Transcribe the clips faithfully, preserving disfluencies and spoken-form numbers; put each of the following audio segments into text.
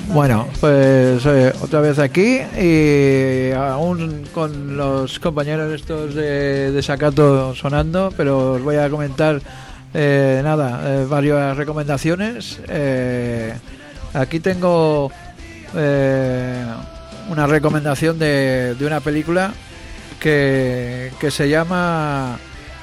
Bueno, pues eh, otra vez aquí y aún con los compañeros estos de, de Sacato sonando, pero os voy a comentar eh, nada, eh, varias recomendaciones. Eh, aquí tengo eh, una recomendación de, de una película que, que se llama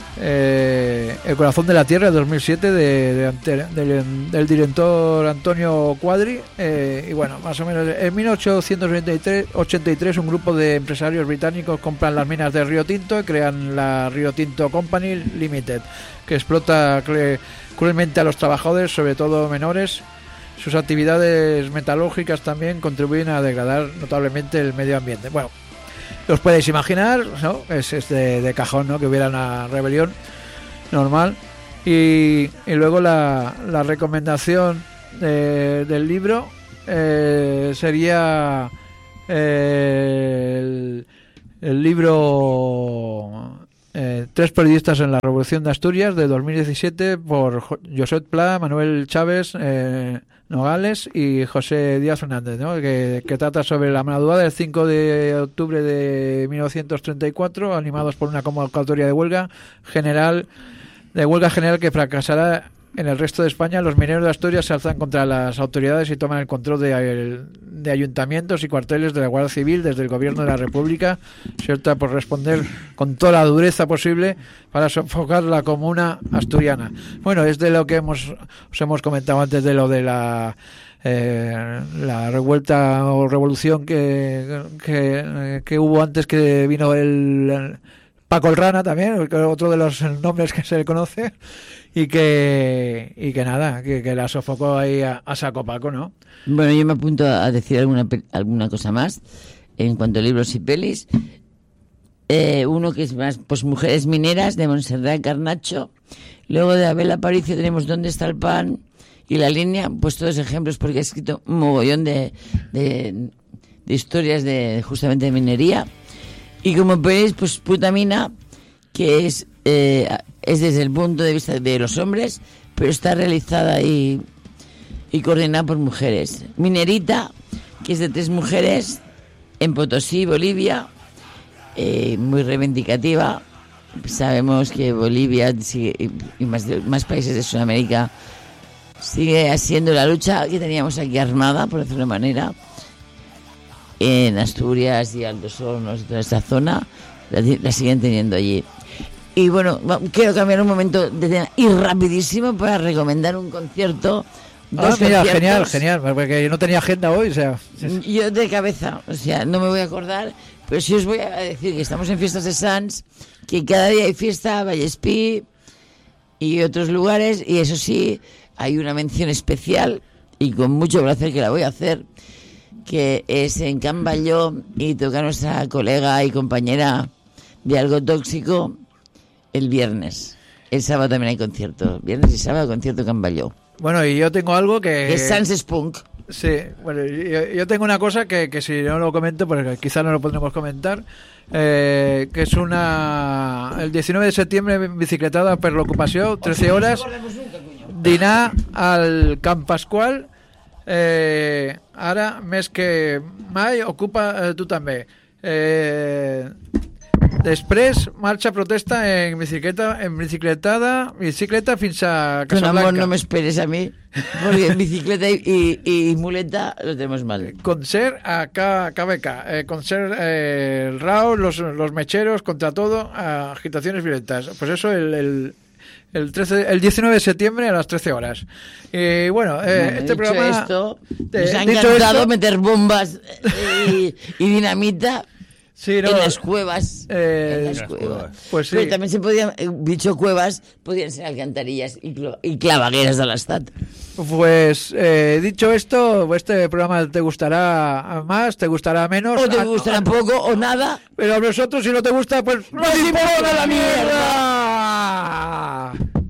Eh, El corazón de la tierra, de dos mil siete, de, de, de, del director Antonio Cuadri. Eh, y bueno, más o menos en mil ochocientos ochenta y tres un grupo de empresarios británicos compran las minas de Río Tinto y crean la Río Tinto Company Limited, que explota cruelmente a los trabajadores, sobre todo menores. Sus actividades metalúrgicas también contribuyen a degradar notablemente el medio ambiente. Bueno, os podéis imaginar, ¿no? Es, es de, de cajón, ¿no? Que hubiera una rebelión normal. Y, y luego la, la recomendación de, del libro eh, sería eh, el, el libro eh, Tres periodistas en la Revolución de Asturias, de dos mil diecisiete, por Josep Pla, Manuel Chávez eh, Nogales y José Díaz Fernández, ¿no? que, que trata sobre la madrugada del cinco de octubre de mil novecientos treinta y cuatro, animados por una convocatoria de huelga general de huelga general que fracasará en el resto de España. Los mineros de Asturias se alzan contra las autoridades y toman el control de, de ayuntamientos y cuarteles de la Guardia Civil. Desde el Gobierno de la República se opta por responder con toda la dureza posible para sofocar la comuna asturiana. Bueno, es de lo que hemos os hemos comentado antes, de lo de la eh, la revuelta o revolución que, que, que hubo antes, que vino el, el Paco el Rana también, otro de los nombres que se le conoce, y que y que nada, que, que la sofocó ahí a, a saco Paco, ¿no? Bueno, yo me apunto a decir alguna alguna cosa más en cuanto a libros y pelis. Eh, uno que es más, pues Mujeres Mineras, de Montserrat Carnacho. Luego de Abel Aparicio tenemos ¿Dónde está el pan? Y La Línea, pues todos ejemplos, porque ha escrito un mogollón de, de, de historias de justamente de minería. Y como veis, pues Puta Mina, que es eh, es desde el punto de vista de los hombres, pero está realizada y, y coordinada por mujeres. Minerita, que es de tres mujeres en Potosí, Bolivia, eh, muy reivindicativa. Sabemos que Bolivia sigue, y más, más países de Sudamérica sigue haciendo la lucha que teníamos aquí armada, por decirlo de una manera, en Asturias y Altos Hornos y toda esta zona, la, la siguen teniendo allí. Y bueno, quiero cambiar un momento de tema y rapidísimo para recomendar un concierto. Ah, mira, genial, genial, porque yo no tenía agenda hoy, o sea. Yo de cabeza, o sea, no me voy a acordar, pero sí os voy a decir que estamos en Fiestas de Sants, que cada día hay fiesta, Vallespí y otros lugares, y eso sí, hay una mención especial, y con mucho placer que la voy a hacer, que es en Can Balló, y toca nuestra colega y compañera de Algo Tóxico el viernes. El sábado también hay concierto, viernes y sábado concierto Can Balló. Bueno, y yo tengo algo que... Es Sans Spunk. Sí, bueno, yo, yo tengo una cosa que, que si no lo comento, pues quizás no lo podremos comentar, eh, que es una... El diecinueve de septiembre, bicicletada per l'ocupació, trece horas, dinar al Camp Pasqual, eh, ara, més que mai, ocupa eh, tu també. Eh... Després, marxa protesta en bicicleta, en bicicletada, bicicleta fins a Casablanca. Con amor, no me esperes a mí, porque en bicicleta y, y, y muleta lo tenemos mal. Concert a K B K, eh, concert eh, el Raúl, los, los mecheros, contra todo, agitaciones violentas. Pues eso, el, el, el, trece, el diecinueve de septiembre a las trece horas. Y bueno, eh, bueno este dicho programa... Esto, eh, nos ha encantado esto, meter bombas y, y dinamita. Sí, no, en las cuevas, eh, en las en cuevas. cuevas. Pues sí. Pero también se podían, dicho cuevas, podían ser alcantarillas y, cl- y clavagueras de la estat. Pues eh, dicho esto, este programa te gustará más, te gustará menos. O te gustará poco o nada. Pero a nosotros, si no te gusta, pues ¡no te importa la mierda!